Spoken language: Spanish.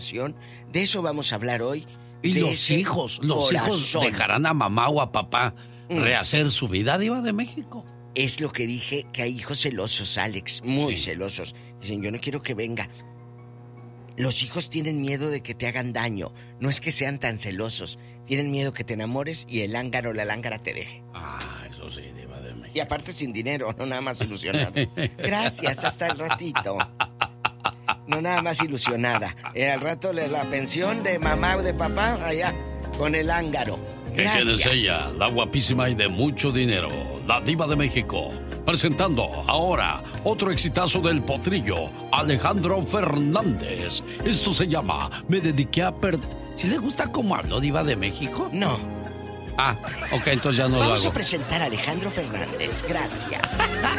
De eso vamos a hablar hoy. Y los hijos dejarán a mamá o a papá rehacer su vida, Diva de México. Es lo que dije, que hay hijos celosos, Alex, muy celosos. Dicen, yo no quiero que venga. Los hijos tienen miedo de que te hagan daño. No es que sean tan celosos. Tienen miedo que te enamores y el lángaro o la lángara te deje. Eso sí, Diva de México. Y aparte sin dinero, no nada más ilusionado. Gracias, hasta el ratito. No nada más ilusionada. Al rato la pensión de mamá o de papá allá con el lángaro. Gracias. ¿Quién es ella? La guapísima y de mucho dinero, la Diva de México. Presentando ahora otro exitazo del potrillo, Alejandro Fernández. Esto se llama Me dediqué a perder. ¿Sí le gusta cómo habló, Diva de México? No. Ok, entonces ya no lo hago. Vamos a presentar a Alejandro Fernández. Gracias.